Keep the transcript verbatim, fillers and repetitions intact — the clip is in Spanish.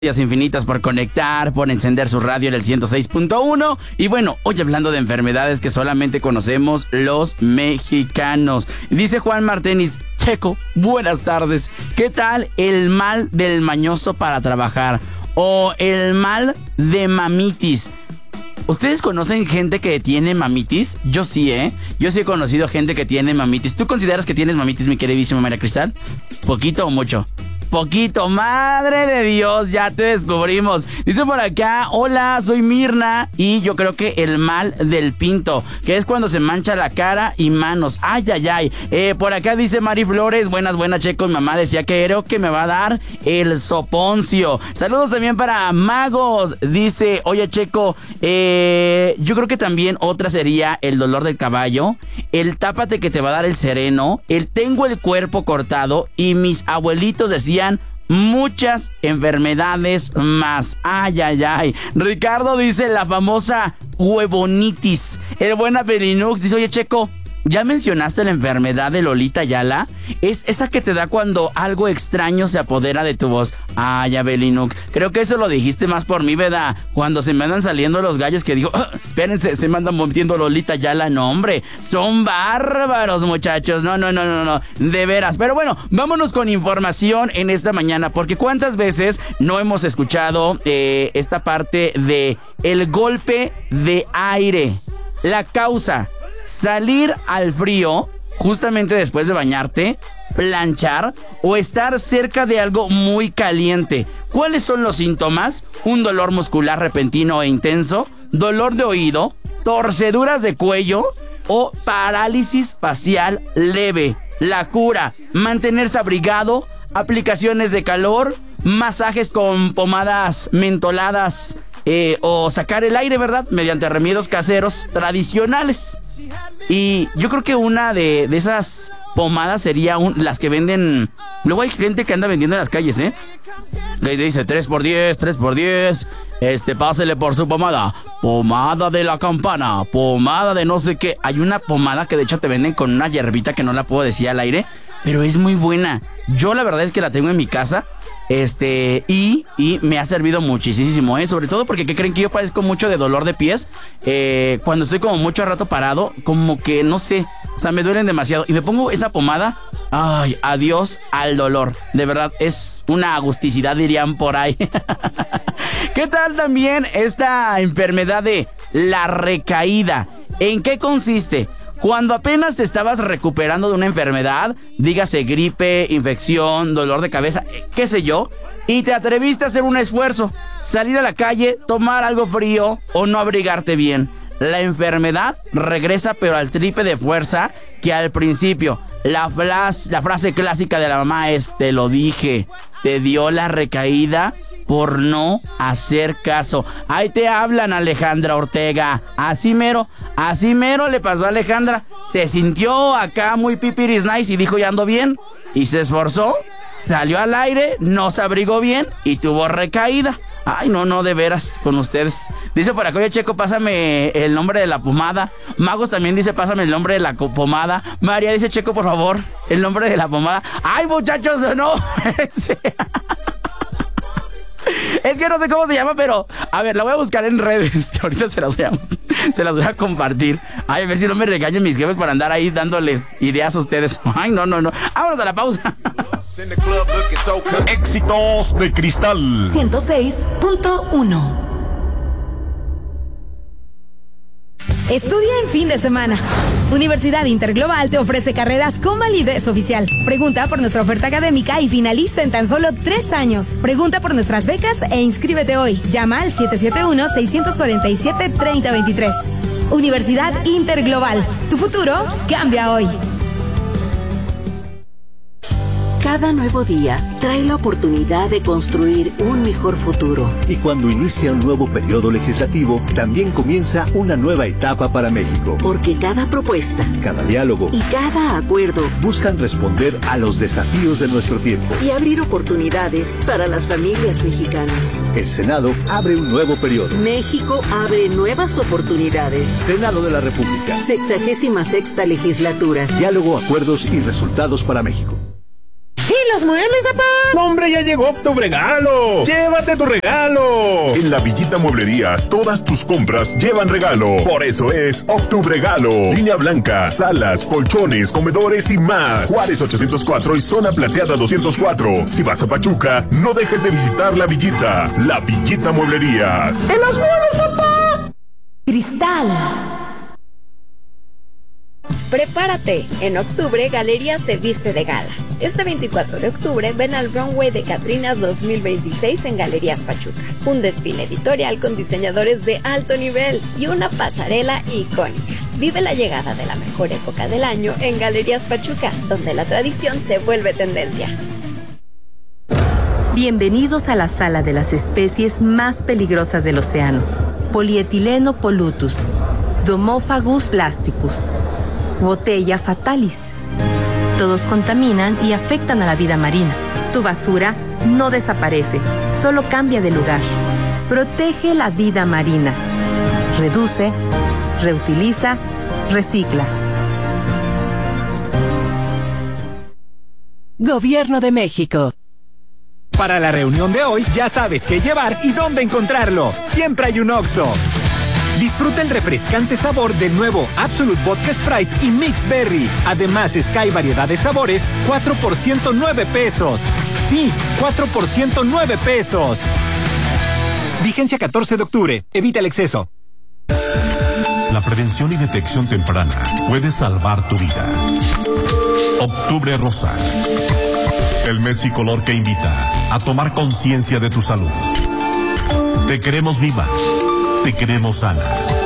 infinitas por conectar, por encender su radio en el ciento seis punto uno. Y bueno, hoy hablando de enfermedades que solamente conocemos los mexicanos. Dice Juan Martínez: Checo, buenas tardes. ¿Qué tal el mal del mañoso para trabajar? O el mal de mamitis. ¿Ustedes conocen gente que tiene mamitis? Yo sí, ¿eh? Yo sí he conocido gente que tiene mamitis. ¿Tú consideras que tienes mamitis, mi queridísima María Cristal? ¿Poquito o mucho? Poquito, madre de Dios, ya te descubrimos. Dice por acá: hola, soy Mirna y yo creo que el mal del pinto, que es cuando se mancha la cara y manos. Ay, ay, ay. Eh, por acá dice Mari Flores: buenas, buenas, Checo. Mi mamá decía que creo que me va a dar el soponcio. Saludos también para Magos. Dice: oye, Checo, eh, yo creo que también otra sería el dolor del caballo, el tápate que te va a dar el sereno, el tengo el cuerpo cortado, y mis abuelitos decían muchas enfermedades más. Ay, ay, ay. Ricardo dice la famosa huevonitis. El buen Abelinux dice: oye, Checo, ¿ya mencionaste la enfermedad de Lolita Ayala? Es esa que te da cuando algo extraño se apodera de tu voz. Ay, Abelinux, creo que eso lo dijiste más por mí, ¿verdad? Cuando se me andan saliendo los gallos que digo, ¡oh, espérense, se me andan metiendo Lolita Ayala! No, hombre, son bárbaros, muchachos. No, no, no, no, no, de veras. Pero bueno, vámonos con información en esta mañana, porque ¿cuántas veces no hemos escuchado eh, esta parte de el golpe de aire? La causa: salir al frío justamente después de bañarte, planchar o estar cerca de algo muy caliente. ¿Cuáles son los síntomas? Un dolor muscular repentino e intenso, dolor de oído, torceduras de cuello o parálisis facial leve. La cura: mantenerse abrigado, aplicaciones de calor, masajes con pomadas mentoladas eh, o sacar el aire, ¿verdad? Mediante remedios caseros tradicionales. Y yo creo que una de, de esas pomadas sería un, las que venden. Luego hay gente que anda vendiendo en las calles, ¿eh? Le dice tres por diez, tres por diez. Este, pásele por su pomada. Pomada de la campana, pomada de no sé qué. Hay una pomada que de hecho te venden con una hierbita que no la puedo decir al aire, pero es muy buena. Yo la verdad es que la tengo en mi casa. Este, y, y me ha servido muchísimo, ¿eh? Sobre todo porque, ¿qué creen? Que yo padezco mucho de dolor de pies. Eh, cuando estoy como mucho rato parado, como que, no sé, o sea, me duelen demasiado. Y me pongo esa pomada, ay, adiós al dolor. De verdad, es una agusticidad, dirían por ahí. ¿Qué tal también esta enfermedad de la recaída? ¿En qué consiste? Cuando apenas te estabas recuperando de una enfermedad, dígase gripe, infección, dolor de cabeza, qué sé yo, y te atreviste a hacer un esfuerzo, salir a la calle, tomar algo frío o no abrigarte bien. La enfermedad regresa pero al triple de fuerza que al principio. La, flas, la frase clásica de la mamá es: te lo dije, te dio la recaída por no hacer caso. Ahí te hablan, Alejandra Ortega. Así mero, así mero le pasó a Alejandra. Se sintió acá muy pipiris nice y dijo: ya ando bien. Y se esforzó, salió al aire, no se abrigó bien y tuvo recaída. Ay, no, no, de veras, con ustedes. Dice por acá: oye, Checo, pásame el nombre de la pomada. Magos también dice: pásame el nombre de la pomada. María dice: Checo, por favor, el nombre de la pomada. Ay, muchachos, no. Es que no sé cómo se llama, pero a ver, la voy a buscar en redes, que ahorita se las voy a, se las voy a compartir. Ay, a ver si no me regañan mis jefes por andar ahí dándoles ideas a ustedes. Ay, no, no, no. Vámonos a la pausa. Éxitos de Cristal ciento seis punto uno. Estudia en fin de semana. Universidad Interglobal te ofrece carreras con validez oficial. Pregunta por nuestra oferta académica y finaliza en tan solo tres años. Pregunta por nuestras becas e inscríbete hoy. Llama al siete siete uno, seis cuatro siete, tres cero dos tres. Universidad Interglobal. Tu futuro cambia hoy. Cada nuevo día trae la oportunidad de construir un mejor futuro. Y cuando inicia un nuevo periodo legislativo, también comienza una nueva etapa para México. Porque cada propuesta, cada diálogo y cada acuerdo buscan responder a los desafíos de nuestro tiempo y abrir oportunidades para las familias mexicanas. El Senado abre un nuevo periodo. México abre nuevas oportunidades. Senado de la República. Sexagésima sexta legislatura. Diálogo, acuerdos y resultados para México. Y los los muebles, papá? No, hombre, ya llegó Octubre Regalo. Llévate tu regalo. En la Villita Mueblerías, todas tus compras llevan regalo. Por eso es Octubre Regalo. Línea blanca, salas, colchones, comedores y más. Juárez ochocientos cuatro y Zona Plateada doscientos cuatro. Si vas a Pachuca, no dejes de visitar la Villita. La Villita Mueblerías. ¡En los muebles, papá! Cristal. Prepárate, en octubre Galerías se viste de gala. Este veinticuatro de octubre ven al Runway de Catrinas dos mil veintiséis en Galerías Pachuca. Un desfile editorial con diseñadores de alto nivel y una pasarela icónica. Vive la llegada de la mejor época del año en Galerías Pachuca, donde la tradición se vuelve tendencia. Bienvenidos a la sala de las especies más peligrosas del océano. Polietileno pollutus, Domophagus plasticus, Botella fatalis. Todos contaminan y afectan a la vida marina. Tu basura no desaparece, solo cambia de lugar. Protege la vida marina. Reduce, reutiliza, recicla. Gobierno de México. Para la reunión de hoy ya sabes qué llevar y dónde encontrarlo. Siempre hay un Oxxo. Disfruta el refrescante sabor del nuevo Absolut Vodka Sprite y Mix Berry. Además, Sky variedad de sabores, cuatro por ciento nueve pesos. Sí, cuatro por ciento nueve pesos. Vigencia catorce de octubre. Evita el exceso. La prevención y detección temprana puede salvar tu vida. Octubre Rosa. El mes y color que invita a tomar conciencia de tu salud. Te queremos viva. Te queremos sana.